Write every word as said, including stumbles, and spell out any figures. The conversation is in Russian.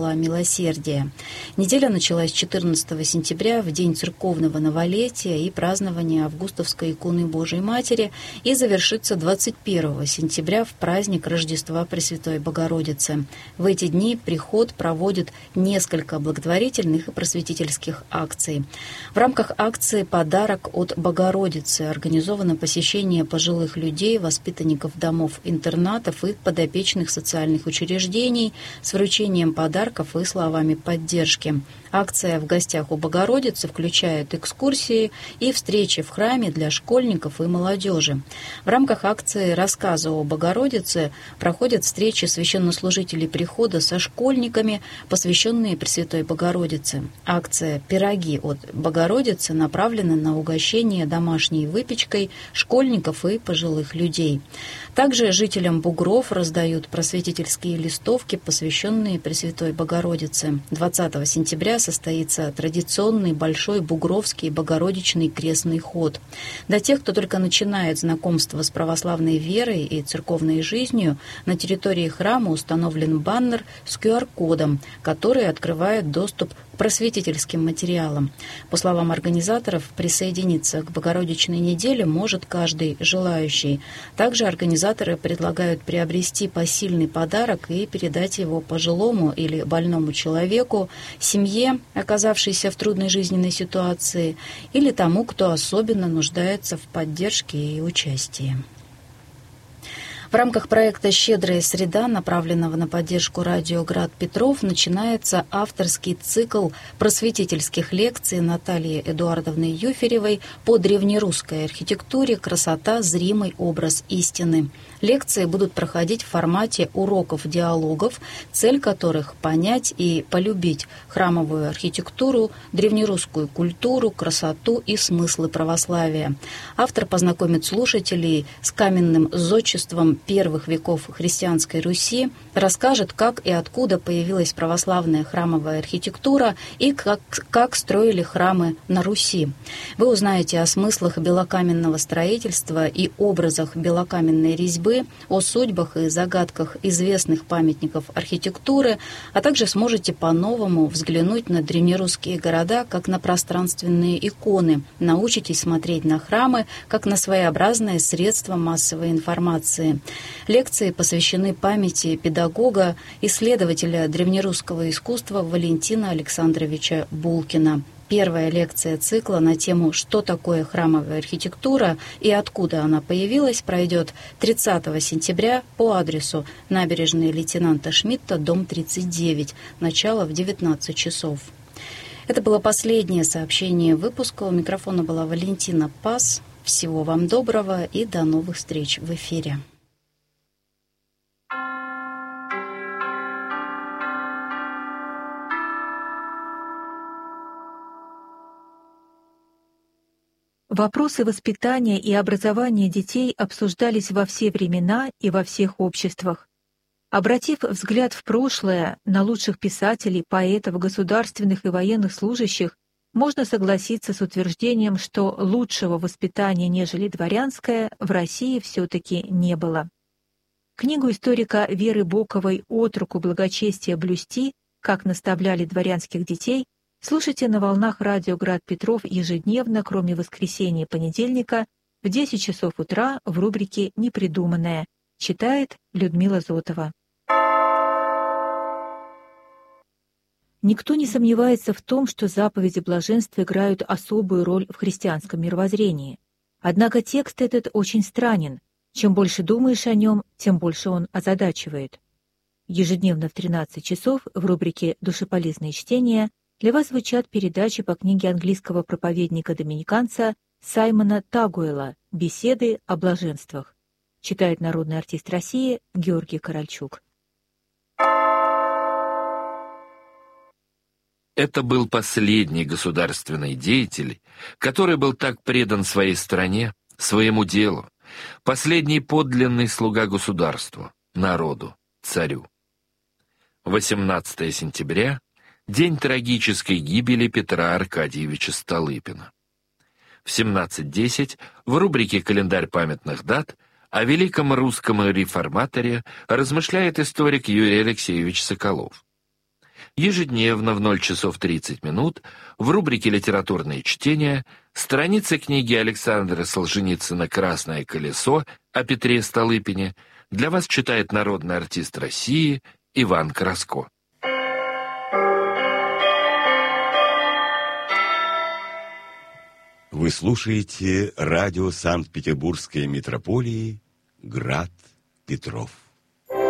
милосердия. Неделя началась четырнадцатого сентября, в день церковного новолетия и празднования Августовской иконы Божией Матери, и завершится двадцать первого сентября в праздник Рождества Пресвятой Богородицы. В эти дни приход проводит несколько благотворительных и просветительских акций. В рамках акции «Подарок от Богородицы» организовано посещение пожилых людей, воспитанников домов-интернатов и подопечных социальных учреждений с вручением подарков и словами поддержки. Акция «В гостях у Богородицы» включает экскурсии и встречи в храме для школьников и молодежи. В рамках акции «Рассказы о Богородице» проходят встречи священнослужителей прихода со школьниками, посвященные Пресвятой Богородице. Акция «Пироги от Богородицы» направлена на угощение домашней выпечкой школьников и пожилых людей. Также жителям бугров раздают просветительские листовки, посвященные Пресвятой Богородице. двадцатого сентября состоится традиционный большой бугровский Богородичный крестный ход. Для тех, кто только начинает знакомство с православной верой и церковной жизнью, на территории храма установлен баннер с ку ар кодом, который открывает доступ к просветительским материалам. По словам организаторов, присоединиться к Богородичной неделе может каждый желающий. Также организаторы предлагают приобрести посильный подарок и передать его пожилому или больному человеку, семье, оказавшейся в трудной жизненной ситуации, или тому, кто особенно нуждается в поддержке и участии. В рамках проекта «Щедрая среда», направленного на поддержку радио «Град Петров», начинается авторский цикл просветительских лекций Натальи Эдуардовны Юферевой по древнерусской архитектуре «Красота. Зримый образ истины». Лекции будут проходить в формате уроков-диалогов, цель которых – понять и полюбить храмовую архитектуру, древнерусскую культуру, красоту и смыслы православия. Автор познакомит слушателей с каменным зодчеством первых веков христианской Руси, расскажет, как и откуда появилась православная храмовая архитектура и как, как строили храмы на Руси. Вы узнаете о смыслах белокаменного строительства и образах белокаменной резьбы, о судьбах и загадках известных памятников архитектуры, а также сможете по-новому взглянуть на древнерусские города как на пространственные иконы, научитесь смотреть на храмы как на своеобразное средство массовой информации. Лекции посвящены памяти педагога, исследователя древнерусского искусства Валентина Александровича Булкина. Первая лекция цикла на тему «Что такое храмовая архитектура и откуда она появилась» пройдет тридцатого сентября по адресу набережная лейтенанта Шмидта, дом тридцать девять, начало в девятнадцать часов. Это было последнее сообщение выпуска. У микрофона была Валентина Пас. Всего вам доброго и до новых встреч в эфире. Вопросы воспитания и образования детей обсуждались во все времена и во всех обществах. Обратив взгляд в прошлое, на лучших писателей, поэтов, государственных и военных служащих, можно согласиться с утверждением, что лучшего воспитания, нежели дворянское, в России все-таки не было. Книгу историка Веры Боковой «От руку благочестия блюсти. Как наставляли дворянских детей» слушайте на волнах радио «Град Петров» ежедневно, кроме воскресенья и понедельника, в десять часов утра в рубрике «Непридуманное». Читает Людмила Зотова. Никто не сомневается в том, что заповеди блаженства играют особую роль в христианском мировоззрении. Однако текст этот очень странен. Чем больше думаешь о нем, тем больше он озадачивает. Ежедневно в тринадцать часов в рубрике «Душеполезные чтения» для вас звучат передачи по книге английского проповедника-доминиканца Саймона Тагуэла «Беседы о блаженствах». Читает народный артист России Георгий Корольчук. Это был последний государственный деятель, который был так предан своей стране, своему делу, последний подлинный слуга государству, народу, царю. восемнадцатого сентября — день трагической гибели Петра Аркадьевича Столыпина. В семнадцать десять в рубрике «Календарь памятных дат» о великом русском реформаторе размышляет историк Юрий Алексеевич Соколов. ежедневно в ноль часов тридцать минут в рубрике «Литературные чтения» страницы книги Александра Солженицына «Красное колесо» о Петре Столыпине для вас читает народный артист России Иван Краско. Вы слушаете радио Санкт-Петербургской митрополии «Град Петров».